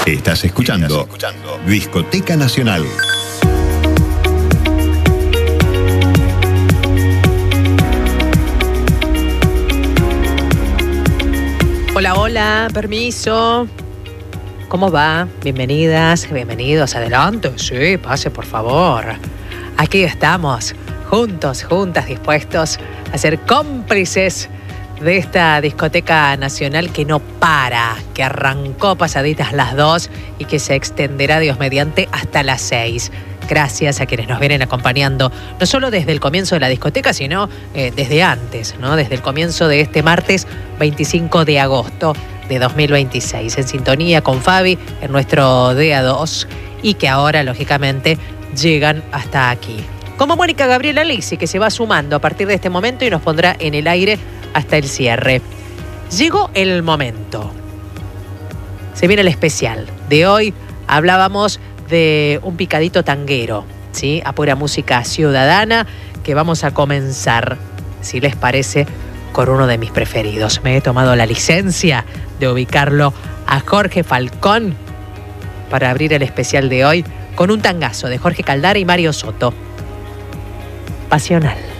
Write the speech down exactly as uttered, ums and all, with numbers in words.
Estás escuchando, Estás escuchando Discoteca Nacional. Hola, hola, permiso. ¿Cómo va? Bienvenidas, bienvenidos. Adelante, sí, pase por favor. Aquí estamos, juntos, juntas, dispuestos a ser cómplices de esta discoteca nacional que no para, que arrancó pasaditas las dos y que se extenderá, Dios mediante, hasta las seis. Gracias a quienes nos vienen acompañando, no solo desde el comienzo de la discoteca, sino eh, desde antes, ¿no? Desde el comienzo de este martes veinticinco de agosto de dos mil veintiséis, en sintonía con Fabi en nuestro D A dos, y que ahora, lógicamente, llegan hasta aquí. Como Mónica Gabriela Lisi, que se va sumando a partir de este momento y nos pondrá en el aire hasta el cierre. Llegó el momento. Se viene el especial. De hoy hablábamos de un picadito tanguero, ¿sí? A pura música ciudadana, que vamos a comenzar, si les parece, con uno de mis preferidos. Me he tomado la licencia de ubicarlo a Jorge Falcón para abrir el especial de hoy con un tangazo de Jorge Caldara y Mario Soto. Pasional.